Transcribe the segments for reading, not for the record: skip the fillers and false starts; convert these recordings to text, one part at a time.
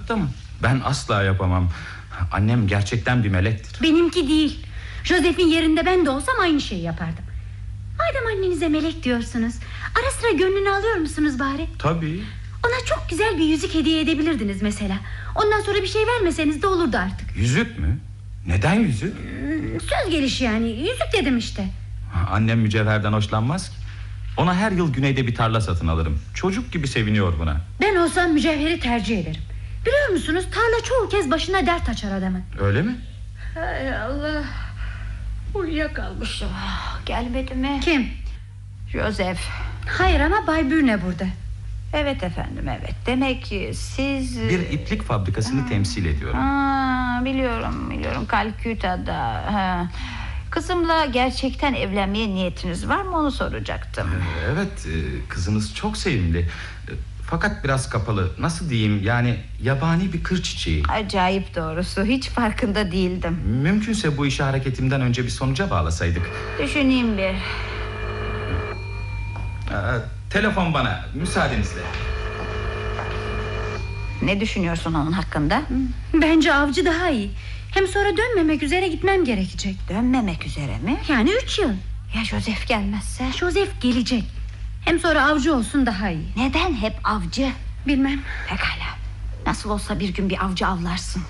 hayatta mı? Ben asla yapamam. Annem gerçekten bir melektir. Benimki değil. Joseph'in yerinde ben de olsam aynı şeyi yapardım. Madem annenize melek diyorsunuz, ara sıra gönlünü alıyor musunuz bari? Tabii. Ona çok güzel bir yüzük hediye edebilirdiniz mesela. Ondan sonra bir şey vermeseniz de olurdu artık. Yüzük mü? Neden yüzük? Söz gelişi yani, yüzük dedim işte. Annem mücevherden hoşlanmaz ki. Ona her yıl güneyde bir tarla satın alırım. Çocuk gibi seviniyor buna. Ben olsam mücevheri tercih ederim. Biliyor musunuz, tarla çoğu kez başına dert açar adamın. Öyle mi? Hay Allah, uyuyakalmışım. Gelmedi mi? Kim? Joseph. Hayır ama Bay Bürne burada. Evet efendim, evet. Demek ki siz... Bir iplik fabrikasını temsil ediyorum. Biliyorum, Kalküta'da. Kızımla gerçekten evlenmeye niyetiniz var mı, onu soracaktım. Evet, kızınız çok sevimli. Fakat biraz kapalı. Nasıl diyeyim, yani yabani bir kır çiçeği. Acayip doğrusu, hiç farkında değildim. Mümkünse bu işi hareketimden önce bir sonuca bağlasaydık. Düşüneyim bir. Telefon bana, müsaadenizle. Ne düşünüyorsun onun hakkında? Bence avcı daha iyi. Hem sonra dönmemek üzere gitmem gerekecek. Dönmemek üzere mi? Yani 3 yıl. Ya Joseph gelmezse? Joseph gelecek. Hem sonra avcı olsun daha iyi. Neden hep avcı? Bilmem. Pekala. Nasıl olsa bir gün bir avcı avlarsın.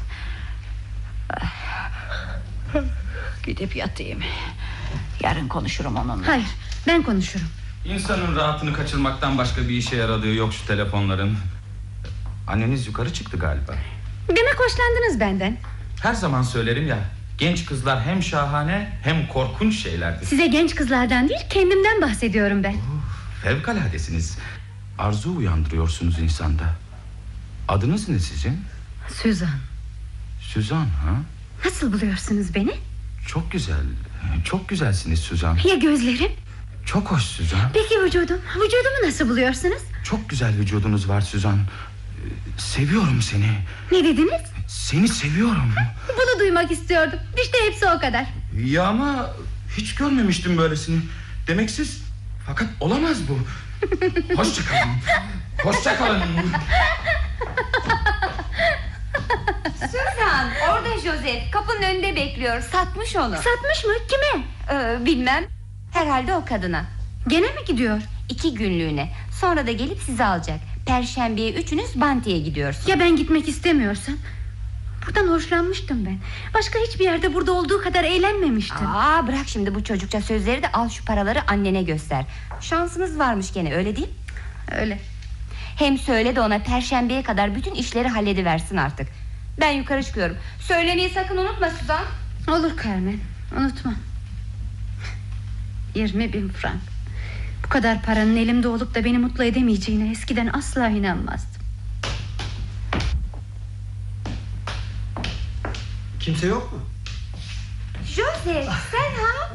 Gidip yatayım. Yarın konuşurum onunla. Hayır, ben konuşurum. İnsanın rahatını kaçırmaktan başka bir işe yaradığı yok şu telefonların. Anneniz yukarı çıktı galiba. Demek hoşlandınız benden. Her zaman söylerim ya, genç kızlar hem şahane hem korkunç şeylerdir. Size genç kızlardan değil, kendimden bahsediyorum ben. Fevkaladesiniz. Arzu uyandırıyorsunuz insanda. Adınız ne sizin? Suzan. Suzan ha? Nasıl buluyorsunuz beni? Çok güzel. Çok güzelsiniz Suzan. Ya gözlerim? Çok hoş Suzan. Peki vücudum? Vücudumu nasıl buluyorsunuz? Çok güzel vücudunuz var Suzan. Seviyorum seni. Ne dediniz? Seni seviyorum. Bunu duymak istiyordum. İşte hepsi o kadar. Ya ama hiç görmemiştim böylesini. Demek siz... Fakat olamaz bu. Hoşça kalın. Hoşça kalın. Suzan, orada Joseph kapının önünde bekliyor. Satmış onu. Satmış mı? Kime? Bilmem. Herhalde o kadına. Gene mi gidiyor? 2 günlüğüne. Sonra da gelip sizi alacak. Perşembeye üçünüz Banti'ye gidiyorsunuz. Ya ben gitmek istemiyorsam? Buradan hoşlanmıştım ben. Başka hiçbir yerde burada olduğu kadar eğlenmemiştim. Bırak şimdi bu çocukça sözleri de al şu paraları annene göster. Şansınız varmış gene, öyle değil? Öyle. Hem söyle de ona perşembeye kadar bütün işleri hallediversin artık. Ben yukarı çıkıyorum. Söylemeyi sakın unutma Suzan. Olur Carmen, unutmam. 20.000 frank. Bu kadar paranın elimde olup da beni mutlu edemeyeceğine eskiden asla inanmazdım. Kimse yok mu? Joseph, sen ha?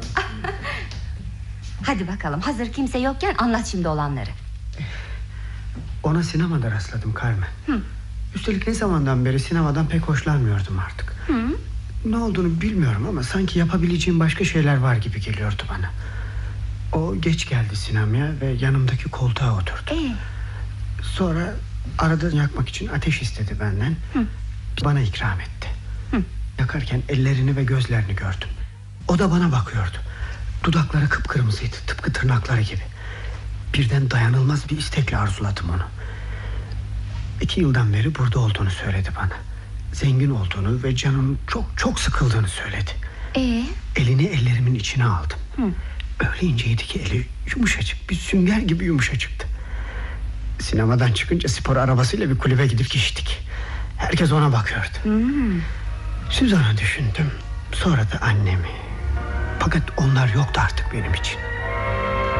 Hadi bakalım, hazır kimse yokken anlat şimdi olanları. Ona sinemada rastladım Carmen. Üstelik ne zamandan beri sinemadan pek hoşlanmıyordum artık. Ne olduğunu bilmiyorum ama sanki yapabileceğim başka şeyler var gibi geliyordu bana. O geç geldi sinemaya ve yanımdaki koltuğa oturdu. Sonra arada yakmak için ateş istedi benden. Bana ikram etti. Yakarken ellerini ve gözlerini gördüm. O da bana bakıyordu. Dudakları kıpkırmızıydı, tıpkı tırnakları gibi. Birden dayanılmaz bir istekle arzuladım onu. 2 yıldan beri burada olduğunu söyledi bana. Zengin olduğunu ve canının çok sıkıldığını söyledi. Elini ellerimin içine aldım. Öyle inceydi ki eli, yumuşacık, bir sünger gibi yumuşacıktı. Sinemadan çıkınca spor arabasıyla bir kulübe gidip geçtik. Herkes ona bakıyordu. Suzan'ı düşündüm. Sonra da annemi. Fakat onlar yoktu artık benim için.